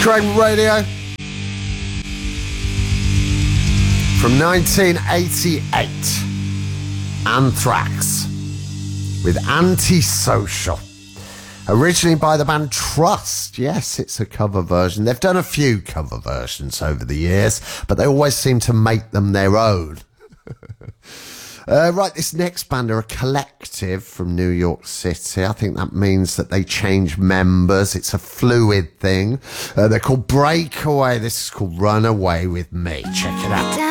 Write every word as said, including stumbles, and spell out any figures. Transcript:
Craig Radio from nineteen eighty-eight. Anthrax with Antisocial. Originally by the band Trust. Yes, it's a cover version. They've done a few cover versions over the years, but they always seem to make them their own. Uh, right, this next band are a collective from New York City. I think that means that they change members. It's a fluid thing. Uh, they're called Breakaway. This is called Run Away With Me. Check it out.